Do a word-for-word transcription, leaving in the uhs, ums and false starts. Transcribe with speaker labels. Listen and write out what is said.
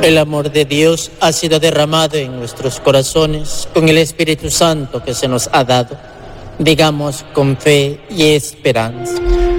Speaker 1: El amor de Dios ha sido derramado en nuestros corazones con el Espíritu Santo que se nos ha dado. Digamos con fe y esperanza.